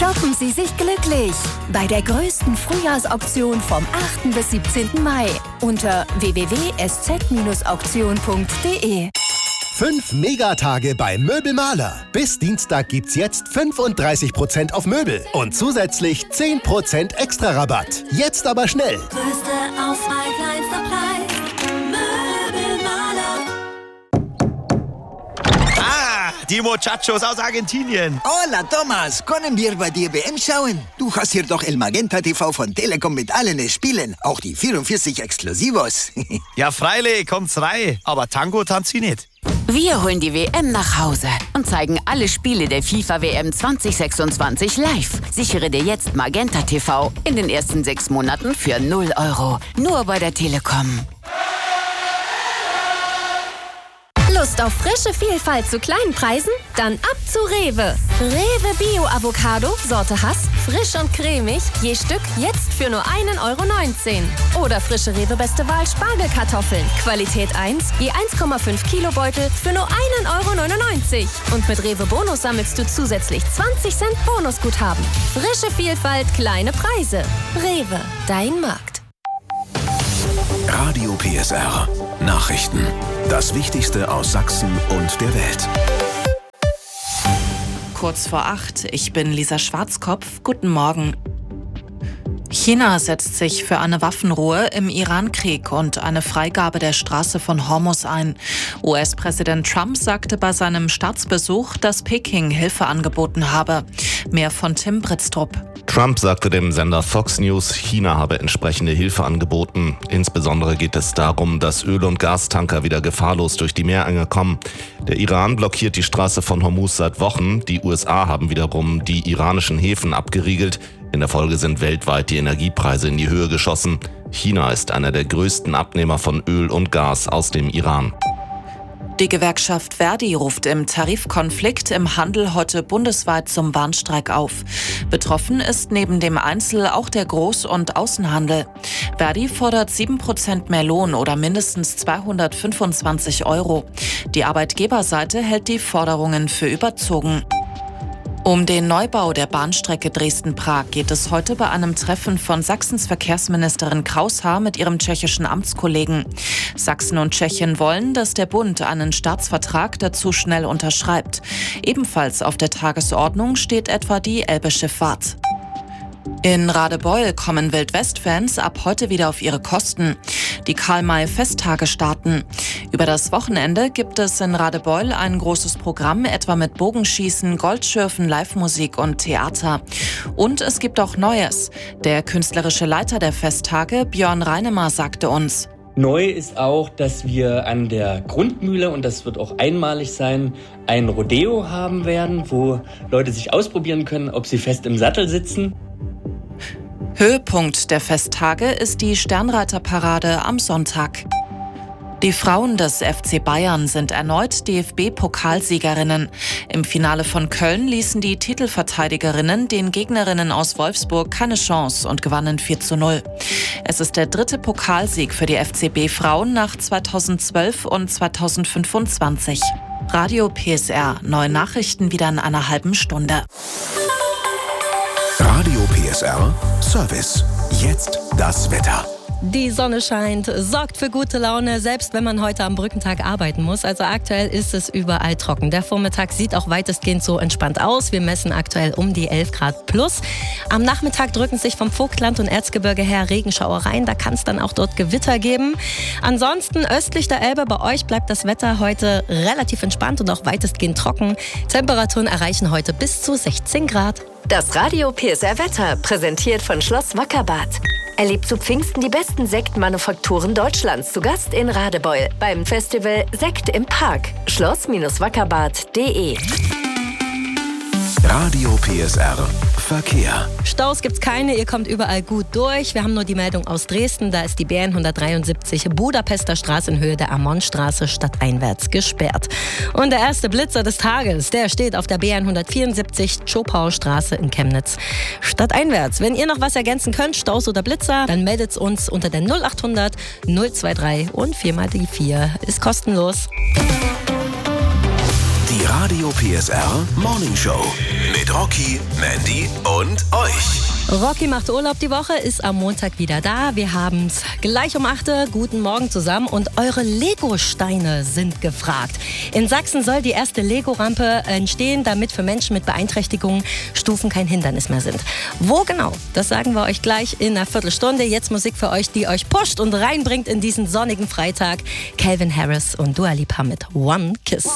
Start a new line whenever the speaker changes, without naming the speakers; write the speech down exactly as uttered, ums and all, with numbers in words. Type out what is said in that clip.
Shoppen Sie sich glücklich bei der größten Frühjahrsauktion vom achten bis siebzehnten Mai unter w w w punkt s z Bindestrich auktion punkt d e.
Fünf Megatage bei Möbelmaler. Bis Dienstag gibt's jetzt fünfunddreißig Prozent auf Möbel und zusätzlich zehn Prozent extra Rabatt. Jetzt aber schnell.
Größte Auswahl, kleinster Preis. Möbelmaler.
Ah, die Muchachos aus Argentinien.
Hola, Thomas. Können wir bei dir W M schauen? Du hast hier doch El Magenta T V von Telekom mit allen Spielen. Auch die vierundvierzig Exklusivos.
Ja, freilich, kommt's rein. Aber Tango tanzt sie nicht.
Wir holen die W M nach Hause und zeigen alle Spiele der FIFA W M zwanzig sechsundzwanzig live. Sichere dir jetzt Magenta T V in den ersten sechs Monaten für null Euro. Nur bei der Telekom.
Lust auf frische Vielfalt zu kleinen Preisen? Dann ab zu Rewe. Rewe Bio Avocado, Sorte Hass, frisch und cremig, je Stück jetzt für nur ein Euro neunzehn. Oder frische Rewe Beste Wahl Spargelkartoffeln, Qualität eins, je eins Komma fünf Kilo Beutel für nur ein Euro neunundneunzig. Und mit Rewe Bonus sammelst du zusätzlich zwanzig Cent Bonusguthaben. Frische Vielfalt, kleine Preise. Rewe, dein Markt.
Radio P S R. Nachrichten. Das Wichtigste aus Sachsen und der Welt.
Kurz vor acht, ich bin Lisa Schwarzkopf. Guten Morgen. China setzt sich für eine Waffenruhe im Iran-Krieg und eine Freigabe der Straße von Hormuz ein. U S-Präsident Trump sagte bei seinem Staatsbesuch, dass Peking Hilfe angeboten habe. Mehr von Tim Britztrup.
Trump sagte dem Sender Fox News, China habe entsprechende Hilfe angeboten. Insbesondere geht es darum, dass Öl- und Gastanker wieder gefahrlos durch die Meerenge kommen. Der Iran blockiert die Straße von Hormuz seit Wochen. Die U S A haben wiederum die iranischen Häfen abgeriegelt. In der Folge sind weltweit die Energiepreise in die Höhe geschossen. China ist einer der größten Abnehmer von Öl und Gas aus dem Iran.
Die Gewerkschaft Verdi ruft im Tarifkonflikt im Handel heute bundesweit zum Warnstreik auf. Betroffen ist neben dem Einzel- auch der Groß- und Außenhandel. Verdi fordert sieben Prozent mehr Lohn oder mindestens zweihundertfünfundzwanzig Euro. Die Arbeitgeberseite hält die Forderungen für überzogen. Um den Neubau der Bahnstrecke Dresden-Prag geht es heute bei einem Treffen von Sachsens Verkehrsministerin Kraushaar mit ihrem tschechischen Amtskollegen. Sachsen und Tschechien wollen, dass der Bund einen Staatsvertrag dazu schnell unterschreibt. Ebenfalls auf der Tagesordnung steht etwa die Elbe-Schifffahrt. In Radebeul kommen Wildwest-Fans ab heute wieder auf ihre Kosten. Die Karl-May-Festtage starten. Über das Wochenende gibt es in Radebeul ein großes Programm, etwa mit Bogenschießen, Goldschürfen, Live-Musik und Theater. Und es gibt auch Neues. Der künstlerische Leiter der Festtage, Björn Reinemer, sagte uns:
Neu ist auch, dass wir an der Grundmühle, und das wird auch einmalig sein, ein Rodeo haben werden, wo Leute sich ausprobieren können, ob sie fest im Sattel sitzen.
Höhepunkt der Festtage ist die Sternreiterparade am Sonntag. Die Frauen des F C Bayern sind erneut D F B-Pokalsiegerinnen. Im Finale von Köln ließen die Titelverteidigerinnen den Gegnerinnen aus Wolfsburg keine Chance und gewannen vier zu null. Es ist der dritte Pokalsieg für die F C B-Frauen nach zweitausendzwölf und zweitausendfünfundzwanzig. Radio P S R, neue Nachrichten wieder in einer halben Stunde.
Radio P S R Service. Jetzt das Wetter.
Die Sonne scheint, sorgt für gute Laune, selbst wenn man heute am Brückentag arbeiten muss. Also aktuell ist es überall trocken. Der Vormittag sieht auch weitestgehend so entspannt aus. Wir messen aktuell um die elf Grad plus. Am Nachmittag drücken sich vom Vogtland und Erzgebirge her Regenschauer rein. Da kann es dann auch dort Gewitter geben. Ansonsten östlich der Elbe bei euch bleibt das Wetter heute relativ entspannt und auch weitestgehend trocken. Temperaturen erreichen heute bis zu sechzehn Grad.
Das Radio P S R Wetter, präsentiert von Schloss Wackerbarth. Erlebt zu Pfingsten die besten Sektmanufakturen Deutschlands zu Gast in Radebeul beim Festival Sekt im Park. schloss Wackerbarth punkt de.
Radio P S R Verkehr.
Staus gibt's keine, ihr kommt überall gut durch. Wir haben nur die Meldung aus Dresden, da ist die B N hundertdreiundsiebzig Budapester Straße in Höhe der Ammonstraße stadteinwärts gesperrt. Und der erste Blitzer des Tages, der steht auf der B N hundertvierundsiebzig Zschopauer Straße in Chemnitz stadteinwärts. Wenn ihr noch was ergänzen könnt, Staus oder Blitzer, dann meldet uns unter der null achthundert null zwei drei und vier mal die vier ist kostenlos.
Die Radio P S R Morning Show mit Rocky, Mandy und euch.
Rocky macht Urlaub die Woche, ist am Montag wieder da. Wir haben's gleich um acht Uhr. Guten Morgen zusammen und eure Lego-Steine sind gefragt. In Sachsen soll die erste Lego-Rampe entstehen, damit für Menschen mit Beeinträchtigungen Stufen kein Hindernis mehr sind. Wo genau? Das sagen wir euch gleich in einer Viertelstunde. Jetzt Musik für euch, die euch pusht und reinbringt in diesen sonnigen Freitag. Calvin Harris und Dua Lipa mit One Kiss.